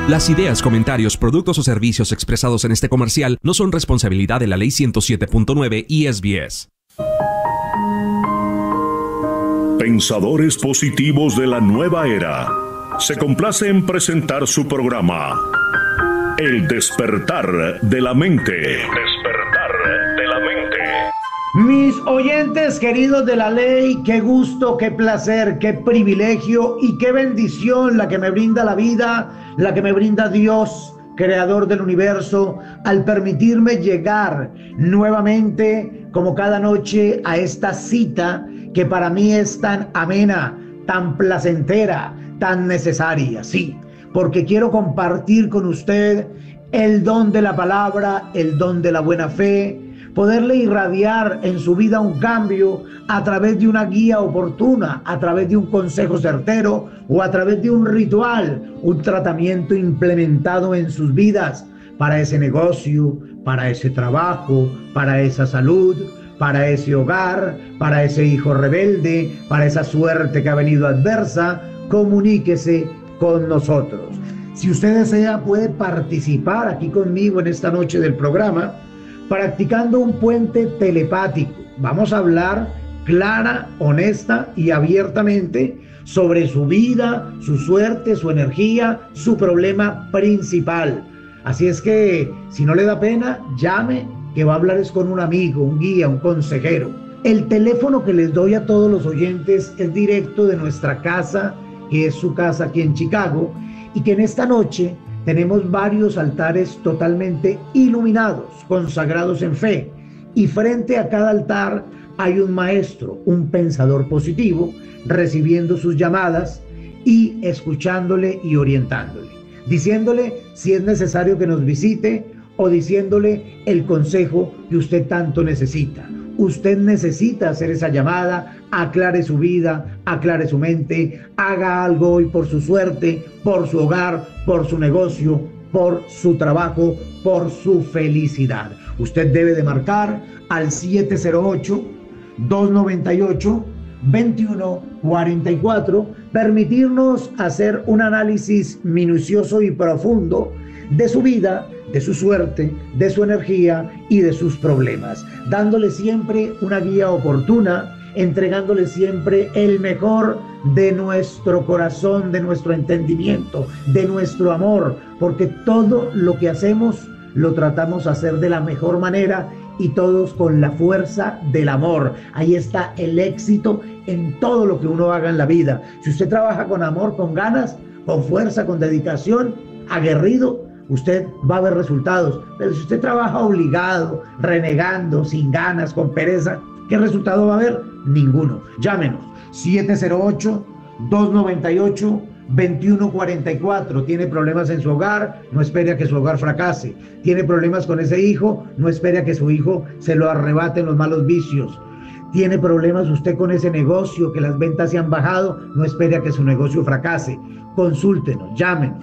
Las ideas, comentarios, productos o servicios expresados en este comercial no son responsabilidad de la Ley 107.9 y SBS. Pensadores positivos de la nueva era. Se complace en presentar su programa El despertar de la mente. El despertar de la mente. Mis oyentes queridos de la ley, qué gusto, qué placer, qué privilegio y qué bendición la que me brinda la vida, la que me brinda Dios, creador del universo, al permitirme llegar nuevamente, como cada noche, a esta cita que para mí es tan amena, tan placentera, tan necesaria. Sí, porque quiero compartir con usted el don de la palabra, el don de la buena fe, poderle irradiar en su vida un cambio a través de una guía oportuna, a través de un consejo certero o a través de un ritual, un tratamiento implementado en sus vidas para ese negocio, para ese trabajo, para esa salud, para ese hogar, para ese hijo rebelde, para esa suerte que ha venido adversa. Comuníquese con nosotros. Si usted desea, puede participar aquí conmigo en esta noche del programa, practicando un puente telepático. Vamos a hablar clara, honesta y abiertamente sobre su vida, su suerte, su energía, su problema principal. Así es que, si no le da pena, llame, que va a hablar es con un amigo, un guía, un consejero. El teléfono que les doy a todos los oyentes es directo de nuestra casa, que es su casa aquí en Chicago, y que en esta noche tenemos varios altares totalmente iluminados, consagrados en fe, y frente a cada altar hay un maestro, un pensador positivo, recibiendo sus llamadas y escuchándole y orientándole, diciéndole si es necesario que nos visite o diciéndole el consejo que usted tanto necesita. Usted necesita hacer esa llamada, aclare su vida, aclare su mente, haga algo hoy por su suerte, por su hogar, por su negocio, por su trabajo, por su felicidad. Usted debe de marcar al 708-298-2144, permitirnos hacer un análisis minucioso y profundo de su vida, de su suerte, de su energía y de sus problemas, dándole siempre una guía oportuna, entregándole siempre el mejor de nuestro corazón, de nuestro entendimiento, de nuestro amor, porque todo lo que hacemos lo tratamos de hacer de la mejor manera y todos con la fuerza del amor. Ahí está el éxito en todo lo que uno haga en la vida. Si usted trabaja con amor, con ganas, con fuerza, con dedicación, aguerrido, usted va a ver resultados. Pero si usted trabaja obligado, renegando, sin ganas, con pereza, ¿qué resultado va a haber? Ninguno. Llámenos. 708-298-2144. ¿Tiene problemas en su hogar? No espere a que su hogar fracase. ¿Tiene problemas con ese hijo? No espere a que su hijo se lo arrebaten los malos vicios. ¿Tiene problemas usted con ese negocio, que las ventas se han bajado? No espere a que su negocio fracase. Consúltenos, llámenos.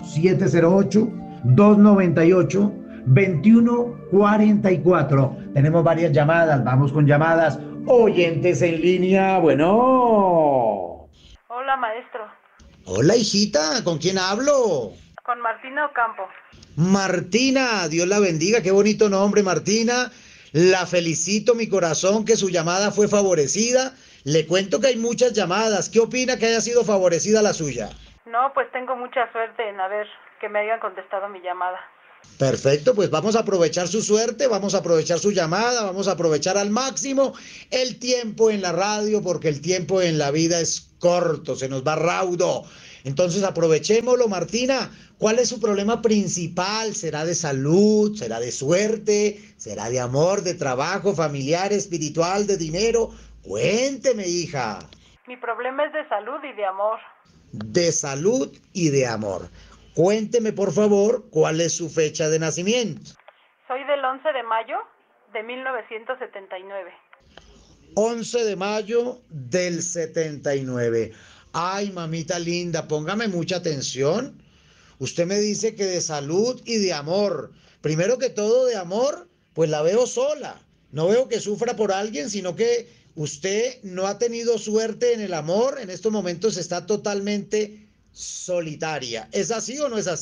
708-298-2144. Tenemos varias llamadas, vamos con llamadas. Oyentes en línea, bueno. Hola, maestro. Hola, hijita, ¿con quién hablo? Con Martina Ocampo. Martina, Dios la bendiga, qué bonito nombre, Martina. La felicito, mi corazón, que su llamada fue favorecida. Le cuento que hay muchas llamadas. ¿Qué opina que haya sido favorecida la suya? No, pues tengo mucha suerte en que me hayan contestado mi llamada. Perfecto, pues vamos a aprovechar su suerte, vamos a aprovechar su llamada, vamos a aprovechar al máximo el tiempo en la radio, porque el tiempo en la vida es corto, se nos va raudo. Entonces aprovechémoslo, Martina. ¿Cuál es su problema principal? ¿Será de salud? ¿Será de suerte? ¿Será de amor, de trabajo, familiar, espiritual, de dinero? Cuénteme, hija. Mi problema es de salud y de amor. De salud y de amor. Cuénteme, por favor, ¿cuál es su fecha de nacimiento? Soy del 11 de mayo de 1979. 11 de mayo del 79. Ay, mamita linda, póngame mucha atención. Usted me dice que de salud y de amor. Primero que todo, de amor, pues la veo sola. No veo que sufra por alguien, sino que usted no ha tenido suerte en el amor. En estos momentos está totalmente solitaria. ¿Es así o no es así?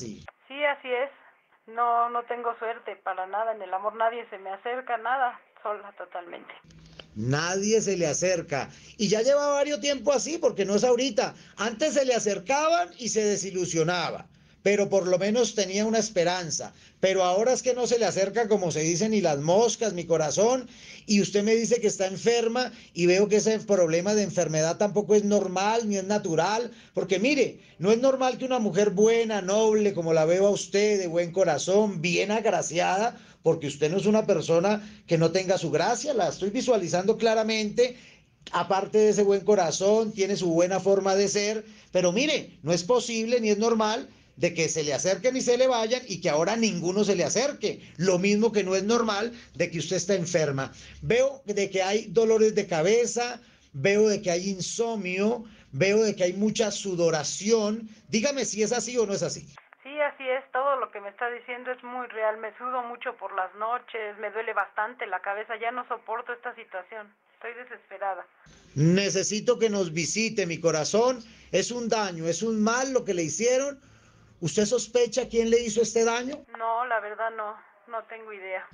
Sí, así es. No, no tengo suerte para nada en el amor. Nadie se me acerca, nada. Sola totalmente. Nadie se le acerca. Y ya lleva varios tiempo así, porque no es ahorita. Antes se le acercaban y se desilusionaba, pero por lo menos tenía una esperanza. Pero ahora es que no se le acerca, como se dice, ni las moscas, mi corazón. Y usted me dice que está enferma y veo que ese problema de enfermedad tampoco es normal ni es natural. Porque mire, no es normal que una mujer buena, noble, como la veo a usted, de buen corazón, bien agraciada, porque usted no es una persona que no tenga su gracia, la estoy visualizando claramente. Aparte de ese buen corazón, tiene su buena forma de ser, pero mire, no es posible ni es normal de que se le acerquen y se le vayan y que ahora ninguno se le acerque. Lo mismo que no es normal de que usted está enferma. Veo de que hay dolores de cabeza, veo de que hay insomnio, veo de que hay mucha sudoración. Dígame si es así o no es así. Sí, así es. Todo lo que me está diciendo es muy real. Me sudo mucho por las noches, me duele bastante la cabeza. Ya no soporto esta situación. Estoy desesperada. Necesito que nos visite, mi corazón. Es un daño, es un mal lo que le hicieron. ¿Usted sospecha quién le hizo este daño? No, la verdad no. No tengo idea.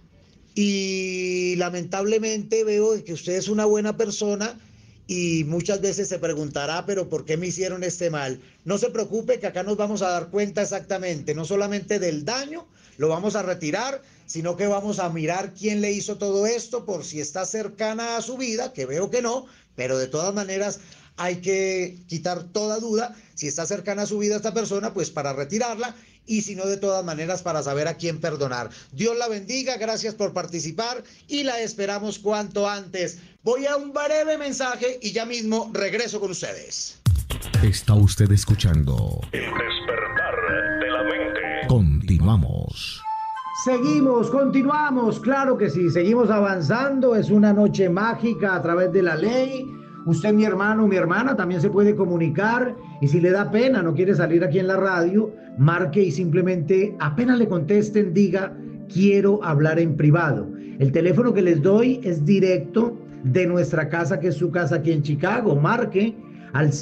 Y lamentablemente veo que usted es una buena persona y muchas veces se preguntará, pero ¿por qué me hicieron este mal? No se preocupe, que acá nos vamos a dar cuenta exactamente, no solamente del daño, lo vamos a retirar, sino que vamos a mirar quién le hizo todo esto, por si está cercana a su vida, que veo que no, pero de todas maneras hay que quitar toda duda. Si está cercana a su vida esta persona, pues para retirarla, y si no, de todas maneras para saber a quién perdonar. Dios la bendiga, gracias por participar y la esperamos cuanto antes. Voy a un breve mensaje y ya mismo regreso con ustedes. Está usted escuchando El despertar de la mente. Continuamos. Seguimos, continuamos, claro que sí, seguimos avanzando. Es una noche mágica a través de la ley. Usted, mi hermano, mi hermana, también se puede comunicar, y si le da pena, no quiere salir aquí en la radio, marque y simplemente apenas le contesten, diga: quiero hablar en privado. El teléfono que les doy es directo de nuestra casa, que es su casa aquí en Chicago. Marque al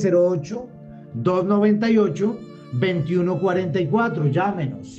708-298-2144. Llámenos,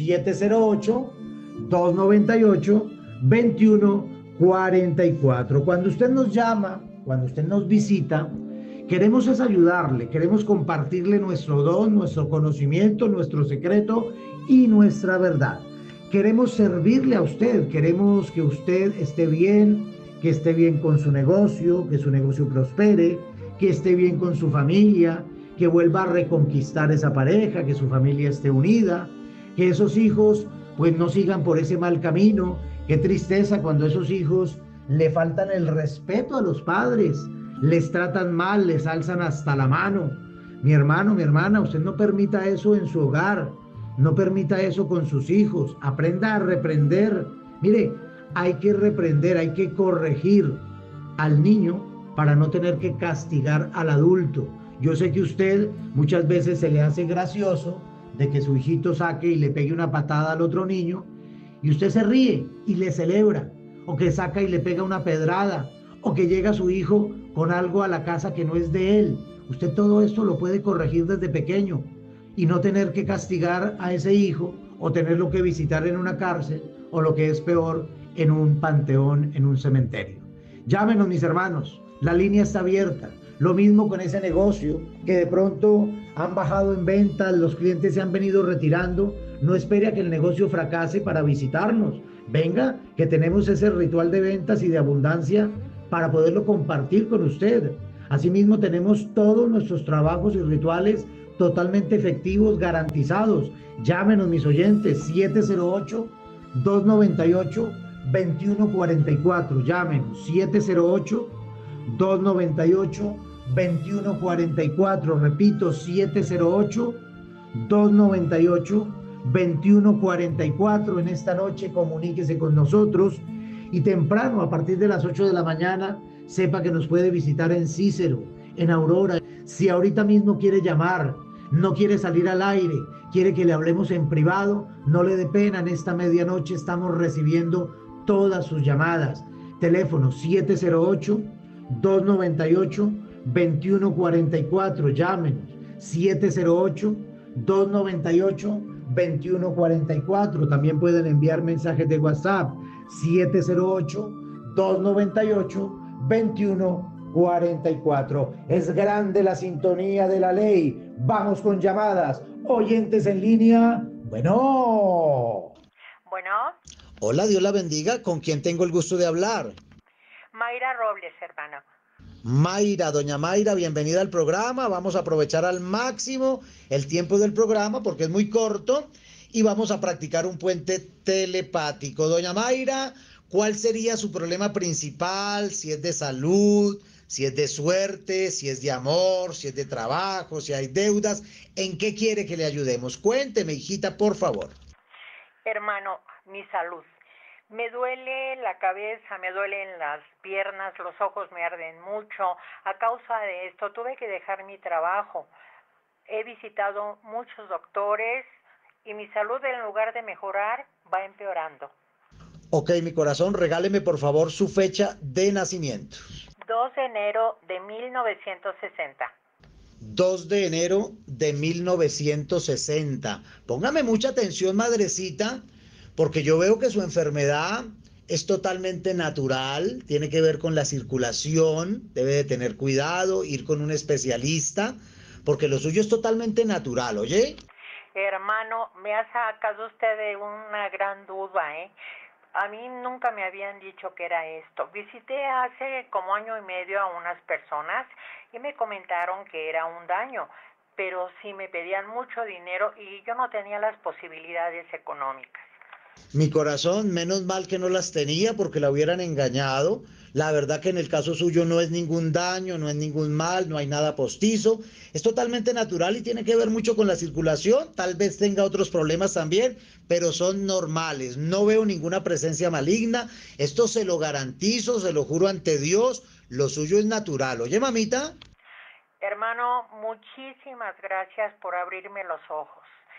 708-298-2144. Cuando usted nos llama, cuando usted nos visita, queremos es ayudarle, queremos compartirle nuestro don, nuestro conocimiento, nuestro secreto y nuestra verdad. Queremos servirle a usted, queremos que usted esté bien, que esté bien con su negocio, que su negocio prospere, que esté bien con su familia, que vuelva a reconquistar esa pareja, que su familia esté unida, que esos hijos pues no sigan por ese mal camino. Qué tristeza cuando esos hijos le faltan el respeto a los padres, les tratan mal, les alzan hasta la mano. Mi hermano, mi hermana, usted no permita eso en su hogar, no permita eso con sus hijos. Aprenda a reprender. Mire, hay que reprender, hay que corregir al niño para no tener que castigar al adulto. Yo sé que usted muchas veces se le hace gracioso de que su hijito saque y le pegue una patada al otro niño, y usted se ríe y le celebra, o que saca y le pega una pedrada, o que llega su hijo con algo a la casa que no es de él. Usted todo esto lo puede corregir desde pequeño y no tener que castigar a ese hijo o tenerlo que visitar en una cárcel, o lo que es peor, en un panteón, en un cementerio. Llámenos, mis hermanos, la línea está abierta. Lo mismo con ese negocio que de pronto han bajado en ventas, los clientes se han venido retirando. No espere a que el negocio fracase para visitarnos. Venga, que tenemos ese ritual de ventas y de abundancia para poderlo compartir con usted. Asimismo, tenemos todos nuestros trabajos y rituales totalmente efectivos, garantizados. Llámenos, mis oyentes, 708-298-2144. Llámenos, 708-298-2144. Repito, 708-298-2144. En esta noche comuníquese con nosotros, y temprano, a partir de las 8 de la mañana, sepa que nos puede visitar en Cícero, en Aurora. Si ahorita mismo quiere llamar, no quiere salir al aire, quiere que le hablemos en privado, no le dé pena. En esta medianoche estamos recibiendo todas sus llamadas. Teléfono 708-298-2144. Llámenos, 708-298-2144. También pueden enviar mensajes de WhatsApp 708-298-2144. Es grande la sintonía de la ley. Vamos con llamadas. Oyentes en línea. Bueno. Hola, Dios la bendiga. ¿Con quién tengo el gusto de hablar? Mayra Robles, hermano. Mayra, doña Mayra, bienvenida al programa. Vamos a aprovechar al máximo el tiempo del programa porque es muy corto y vamos a practicar un puente telepático. Doña Mayra, ¿cuál sería su problema principal? Si es de salud, si es de suerte, si es de amor, si es de trabajo, si hay deudas. ¿En qué quiere que le ayudemos? Cuénteme, hijita, por favor. Hermano, mi salud. Me duele la cabeza, me duelen las piernas, los ojos me arden mucho. A causa de esto tuve que dejar mi trabajo. He visitado muchos doctores y mi salud, en lugar de mejorar, va empeorando. Ok, mi corazón, regáleme por favor su fecha de nacimiento. 2 de enero de 1960. 2 de enero de 1960. Póngame mucha atención, madrecita, porque yo veo que su enfermedad es totalmente natural, tiene que ver con la circulación, debe de tener cuidado, ir con un especialista, porque lo suyo es totalmente natural, ¿oye? Hermano, me ha sacado usted de una gran duda, ¿eh? A mí nunca me habían dicho que era esto. Visité hace como 1 año y medio a unas personas y me comentaron que era un daño, pero sí me pedían mucho dinero y yo no tenía las posibilidades económicas. Mi corazón, menos mal que no las tenía porque la hubieran engañado. La verdad que en el caso suyo no es ningún daño, no es ningún mal, no hay nada postizo. Es totalmente natural y tiene que ver mucho con la circulación. Tal vez tenga otros problemas también, pero son normales. No veo ninguna presencia maligna. Esto se lo garantizo, se lo juro ante Dios. Lo suyo es natural. ¿Oye, mamita? Hermano, muchísimas gracias por abrirme los ojos.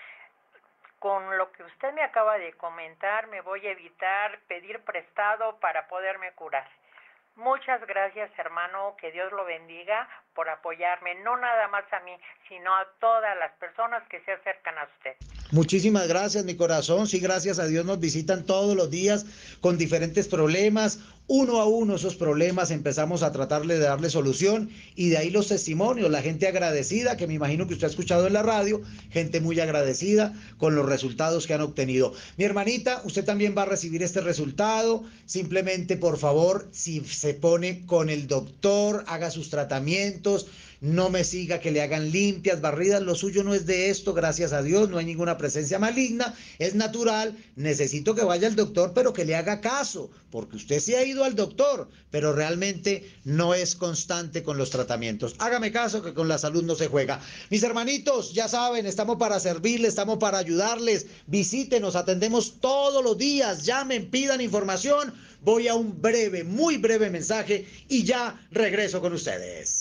Con lo que usted me acaba de comentar, me voy a evitar pedir prestado para poderme curar. Muchas gracias, hermano, que Dios lo bendiga por apoyarme, no nada más a mí, sino a todas las personas que se acercan a usted. Muchísimas gracias, mi corazón. Sí, gracias a Dios nos visitan todos los días con diferentes problemas. Uno a uno esos problemas empezamos a tratarle de darle solución y de ahí los testimonios, la gente agradecida, que me imagino que usted ha escuchado en la radio, gente muy agradecida con los resultados que han obtenido. Mi hermanita, usted también va a recibir este resultado. Simplemente, por favor, si se pone con el doctor, haga sus tratamientos. No me siga que le hagan limpias, barridas, lo suyo no es de esto, gracias a Dios, no hay ninguna presencia maligna, es natural. Necesito que vaya al doctor, pero que le haga caso, porque usted sí ha ido al doctor, pero realmente no es constante con los tratamientos. Hágame caso que con la salud no se juega. Mis hermanitos, ya saben, estamos para servirles, estamos para ayudarles. Visítenos, atendemos todos los días, llamen, pidan información. Voy a un breve, muy breve mensaje y ya regreso con ustedes.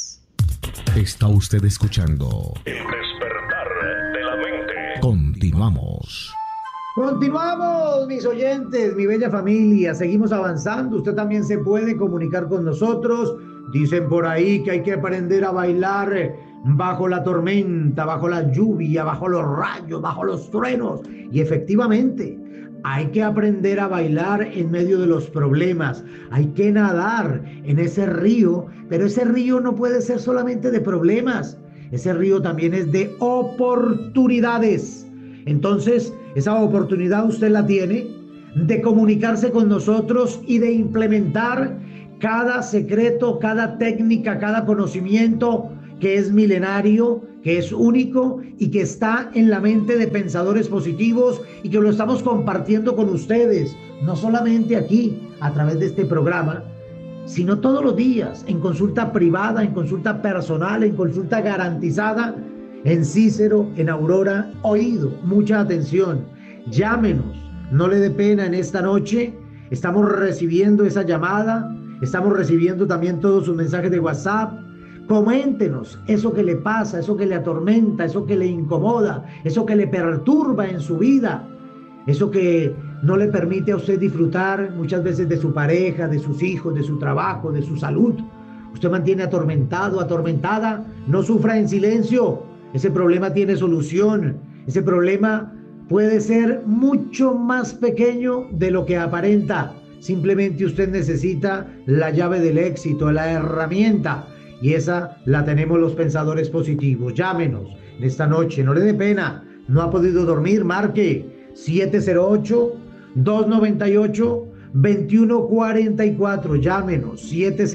Está usted escuchando El despertar de la mente. Continuamos. Continuamos, mis oyentes, mi bella familia. Seguimos avanzando. Usted también se puede comunicar con nosotros. Dicen por ahí que hay que aprender a bailar bajo la tormenta, bajo la lluvia, bajo los rayos, bajo los truenos. Y efectivamente, hay que aprender a bailar en medio de los problemas. Hay que nadar en ese río, pero ese río no puede ser solamente de problemas. Ese río también es de oportunidades. Entonces, esa oportunidad usted la tiene de comunicarse con nosotros y de implementar cada secreto, cada técnica, cada conocimiento que es milenario, que es único y que está en la mente de pensadores positivos y que lo estamos compartiendo con ustedes, no solamente aquí a través de este programa, sino todos los días en consulta privada, en consulta personal, en consulta garantizada, en Cícero, en Aurora. Oído, mucha atención, llámenos, no le dé pena en esta noche. Estamos recibiendo esa llamada, estamos recibiendo también todos sus mensajes de WhatsApp. Coméntenos eso que le pasa, eso que le atormenta, eso que le incomoda, eso que le perturba en su vida, eso que no le permite a usted disfrutar muchas veces de su pareja, de sus hijos, de su trabajo, de su salud. Usted mantiene atormentado, atormentada, no sufra en silencio. ese problema tiene solución, ese problema puede ser mucho más pequeño de lo que aparenta. Simplemente usted necesita la llave del éxito, la herramienta, y esa la tenemos los pensadores positivos. Llámenos en esta noche, no le dé pena, no ha podido dormir, marque 708-298-2144, llámenos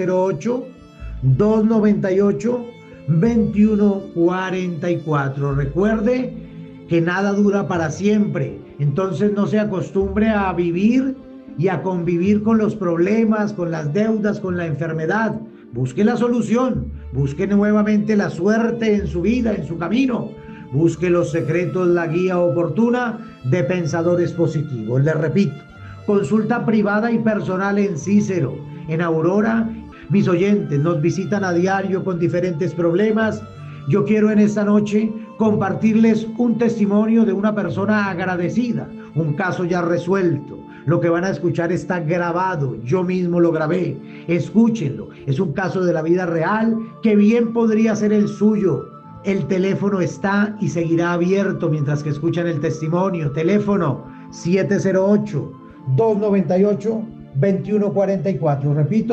708-298-2144. Recuerde que nada dura para siempre, entonces no se acostumbre a vivir y a convivir con los problemas, con las deudas, con la enfermedad. Busque la solución, busque nuevamente la suerte en su vida, en su camino. Busque los secretos, la guía oportuna de pensadores positivos. Les repito, consulta privada y personal en Cícero, en Aurora. Mis oyentes nos visitan a diario con diferentes problemas. Yo quiero en esta noche compartirles un testimonio de una persona agradecida, un caso ya resuelto. Lo que van a escuchar está grabado, yo mismo lo grabé, escúchenlo. Es un caso de la vida real que bien podría ser el suyo. El teléfono está y seguirá abierto mientras que escuchan el testimonio. Teléfono 708-298-2144. Repito,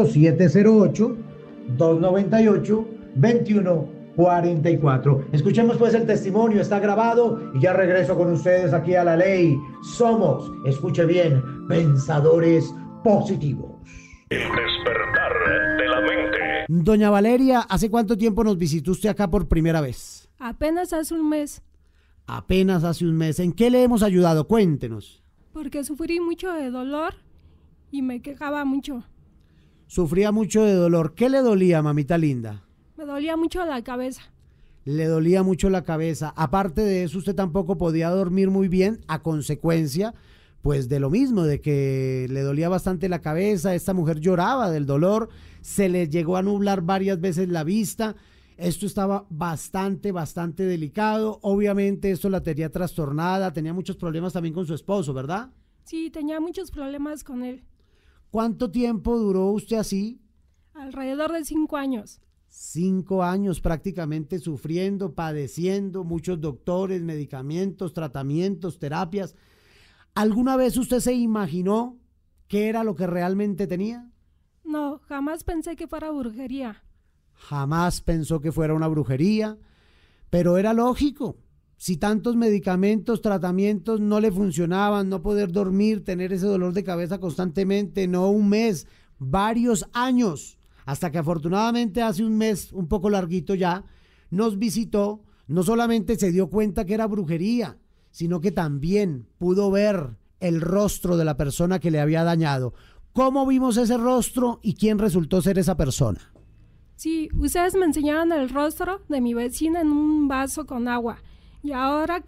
708-298-2144. Escuchemos pues el testimonio, está grabado y ya regreso con ustedes aquí a La Ley. Somos, escuche bien, pensadores positivos. El despertar de la mente. Doña Valeria, ¿hace cuánto tiempo nos visitó usted acá por primera vez? Apenas hace un mes. Apenas hace un mes. ¿En qué le hemos ayudado? Cuéntenos. Porque sufrí mucho de dolor y me quejaba mucho. Sufría mucho de dolor. ¿Qué le dolía, mamita linda? Me dolía mucho la cabeza. Le dolía mucho la cabeza. Aparte de eso, usted tampoco podía dormir muy bien a consecuencia, pues de lo mismo, de que le dolía bastante la cabeza. Esta mujer lloraba del dolor, se le llegó a nublar varias veces la vista. Esto estaba bastante delicado. Obviamente esto la tenía trastornada, tenía muchos problemas también con su esposo, ¿verdad? Sí, tenía muchos problemas con él. ¿Cuánto tiempo duró usted así? Alrededor de 5 años. 5 años prácticamente sufriendo, padeciendo, muchos doctores, medicamentos, tratamientos, terapias. ¿Alguna vez usted se imaginó qué era lo que realmente tenía? No, jamás pensé que fuera brujería. Jamás pensó que fuera una brujería, pero era lógico. Si tantos medicamentos, tratamientos no le funcionaban, no poder dormir, tener ese dolor de cabeza constantemente, no un mes, varios años, hasta que afortunadamente hace un mes, un poco larguito ya, nos visitó, no solamente se dio cuenta que era brujería, sino que también pudo ver el rostro de la persona que le había dañado. ¿Cómo vimos ese rostro y quién resultó ser esa persona? Sí, ustedes me enseñaron el rostro de mi vecina en un vaso con agua. Y ahora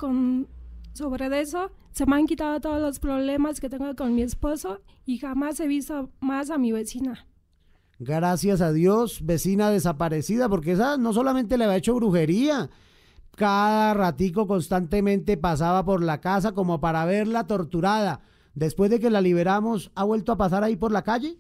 sobre eso se me han quitado todos los problemas que tengo con mi esposo y jamás he visto más a mi vecina. Gracias a Dios, vecina desaparecida, porque esa no solamente le había hecho brujería, cada ratico constantemente pasaba por la casa como para verla torturada. Después de que la liberamos, ¿ha vuelto a pasar ahí por la calle?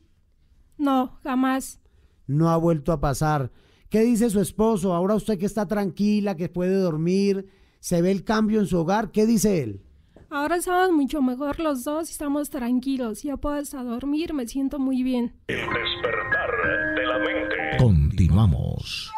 No, jamás. No ha vuelto a pasar. ¿Qué dice su esposo? Ahora usted que está tranquila, que puede dormir, ¿se ve el cambio en su hogar? ¿Qué dice él? Ahora estamos mucho mejor los dos y estamos tranquilos. Ya puedo hasta dormir, me siento muy bien. El despertar de la mente. Continuamos.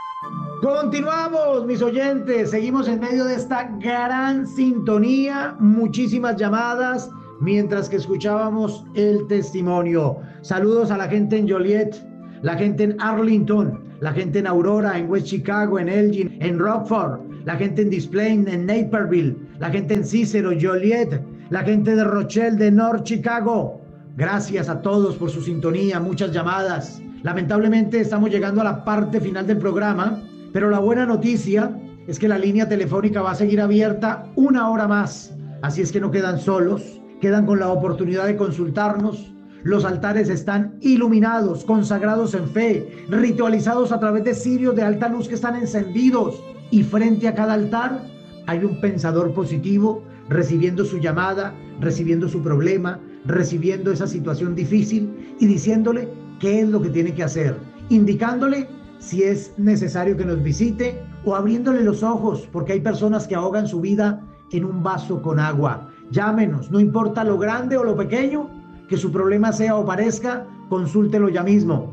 Continuamos, mis oyentes. Seguimos en medio de esta gran sintonía. Muchísimas llamadas mientras que escuchábamos el testimonio. Saludos a la gente en Joliet, la gente en Arlington, la gente en Aurora, en West Chicago, en Elgin, en Rockford, la gente en Des Plaines, en Naperville, la gente en Cícero, Joliet, la gente de Rochelle, de North Chicago. Gracias a todos por su sintonía, muchas llamadas. Lamentablemente estamos llegando a la parte final del programa, pero la buena noticia es que la línea telefónica va a seguir abierta 1 hora más. Así es que no quedan solos, quedan con la oportunidad de consultarnos. Los altares están iluminados, consagrados en fe, ritualizados a través de cirios de alta luz que están encendidos. Y frente a cada altar hay un pensador positivo recibiendo su llamada, recibiendo su problema, recibiendo esa situación difícil y diciéndole qué es lo que tiene que hacer, indicándole si es necesario que nos visite o abriéndole los ojos, porque hay personas que ahogan su vida en un vaso con agua. Llámenos, no importa lo grande o lo pequeño que su problema sea o parezca, consúltelo ya mismo.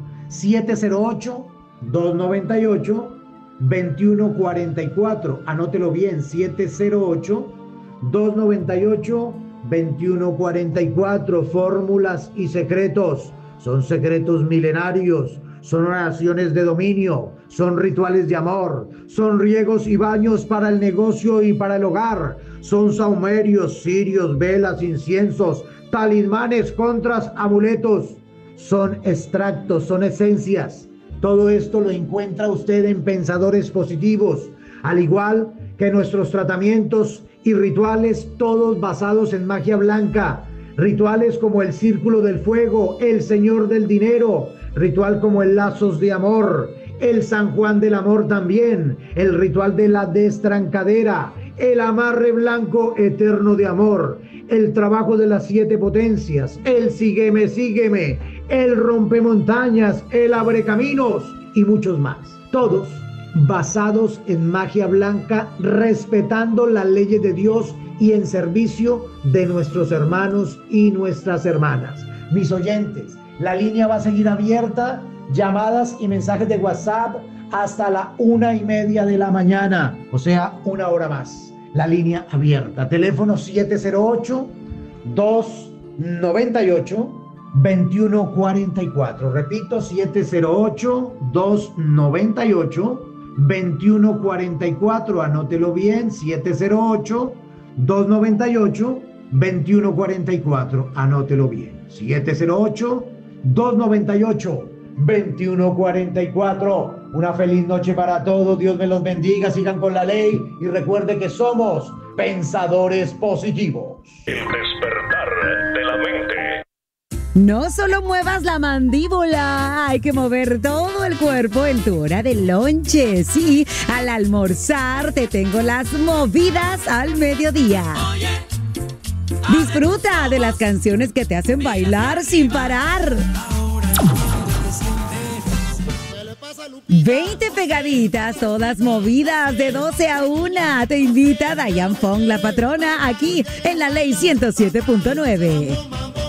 708-298-2144. Anótelo bien, 708-298-2144. Fórmulas y secretos. Son secretos milenarios. Son oraciones de dominio, son rituales de amor, son riegos y baños para el negocio y para el hogar, son sahumerios, cirios, velas, inciensos, talismanes, contras, amuletos, son extractos, son esencias. Todo esto lo encuentra usted en Pensadores Positivos, al igual que nuestros tratamientos y rituales, todos basados en magia blanca. Rituales como el Círculo del Fuego, el Señor del Dinero, ritual como el Lazos de Amor, el San Juan del Amor también, el ritual de la destrancadera, el amarre blanco eterno de amor, el trabajo de las 7 potencias, el sígueme, sígueme, el rompemontañas, el abrecaminos y muchos más. Todos basados en magia blanca, respetando las leyes de Dios y en servicio de nuestros hermanos y nuestras hermanas. Mis oyentes, la línea va a seguir abierta, llamadas y mensajes de WhatsApp hasta la 1:30 de la mañana, o sea, 1 hora más. La línea abierta. Teléfono 708-298-2144. Repito, 708-298-2144. Anótelo bien, 708-298-2144. Anótelo bien. 708-298-2144. Una feliz noche para todos. Dios me los bendiga. Sigan con la ley y recuerde que somos Pensadores Positivos. El despertar de la mente. No solo muevas la mandíbula, hay que mover todo el cuerpo en tu hora de lonche. Sí, al almorzar te tengo las movidas al mediodía. Disfruta de las canciones que te hacen bailar sin parar. 20 pegaditas, todas movidas de 12 a 1. Te invita Diane Fong, la patrona, aquí en la Ley 107.9.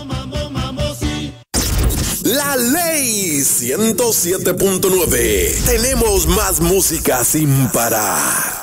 La Ley 107.9. Tenemos más música sin parar.